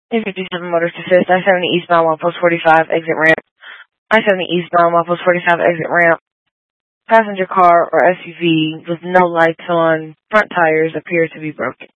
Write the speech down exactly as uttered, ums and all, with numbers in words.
eight fifty-seven Motors Assist, I seventy eastbound, one post forty-five, exit ramp. I seventy eastbound, one post forty-five, exit ramp. Passenger car or S U V with no lights on, front tires appear to be broken.